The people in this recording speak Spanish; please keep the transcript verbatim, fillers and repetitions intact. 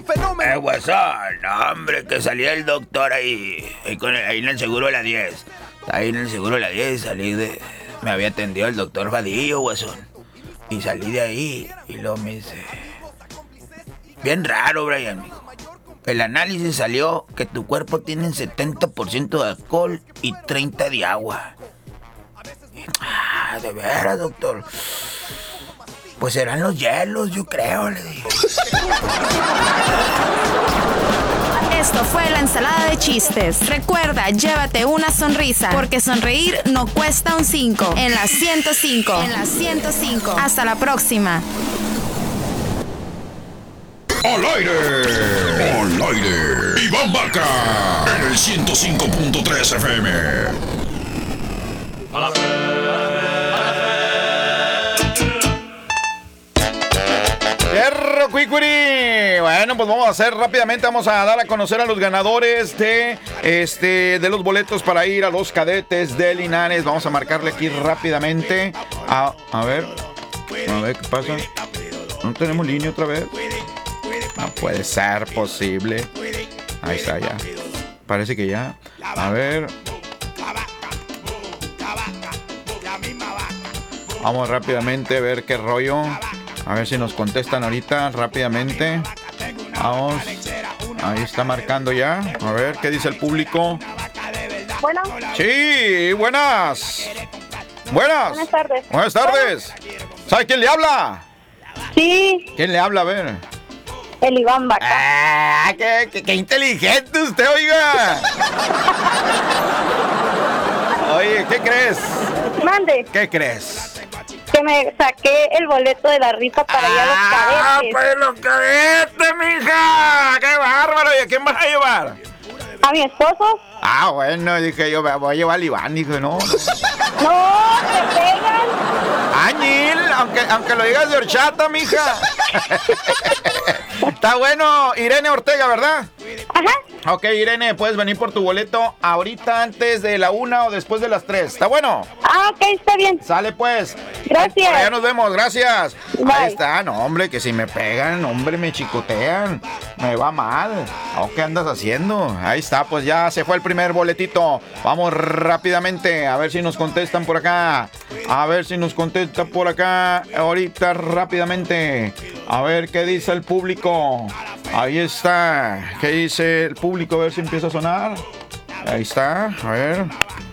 Eh, guasón, no, hombre, que salía el doctor ahí, ahí, con el, ahí en el seguro de la diez. Ahí en el seguro de la diez salí de... Me había atendido el doctor Vadillo, guasón. Y salí de ahí y luego me dice... Bien raro, Brian, mijo. El análisis salió que tu cuerpo tiene setenta por ciento de alcohol y treinta por ciento de agua. Ah, de veras, doctor. Pues serán los hielos, yo creo, le dije. Esto fue la ensalada de chistes. Recuerda, llévate una sonrisa, porque sonreír no cuesta un cinco. En la ciento cinco. En la ciento cinco. Hasta la próxima. ¡Al aire! ¡Al aire! ¡Iván Vaca! En el ciento cinco punto tres F M. ¡A la fe! ¡Perro Cuicuri! Bueno, pues vamos a hacer rápidamente, vamos a dar a conocer a los ganadores de este de los boletos para ir a los cadetes de Linares. Vamos a marcarle aquí rápidamente. A, a ver, a ver qué pasa. ¿No tenemos línea otra vez? No puede ser posible. Ahí está ya. Parece que ya. A ver. Vamos rápidamente a ver qué rollo. A ver si nos contestan ahorita rápidamente. Vamos. Ahí está marcando ya. A ver qué dice el público. Bueno. Sí, buenas. Buenas. Buenas tardes. Buenas tardes. ¿Sabe quién le habla? Sí. ¿Quién le habla? A ver. El Iván Vaca. ¡Ah! ¡Qué, qué, qué inteligente usted, oiga! Oye, ¿qué crees? Mande. ¿Qué crees? Que me saqué el boleto de la rifa para ir a los cadetes. ¡Ah, pues los cadetes, mija! ¡Qué bárbaro! ¿Y a quién vas a llevar? ¿A mi esposo? Ah, bueno, dije yo, me voy a llevar al Iván, dije, no. ¡No! ¡Me pegan! ¡Añil! Aunque, aunque lo digas de horchata, mija. Está bueno, Irene Ortega, ¿verdad? Ajá. Ok, Irene, puedes venir por tu boleto ahorita antes de la una o después de las tres. ¿Está bueno? Ah, ok, está bien. Sale pues. Gracias. Ya nos vemos, gracias. Bye. Ahí está, no, hombre, que si me pegan, hombre, me chicotean. Me va mal. ¿O qué andas haciendo? Ahí está, pues ya se fue el primer boletito. Vamos rápidamente, a ver si nos contestan por acá. A ver si nos contestan por acá. Ahorita rápidamente. A ver qué dice el público. Ahí está. ¿Qué dice el público? A ver si empieza a sonar. Ahí está. A ver.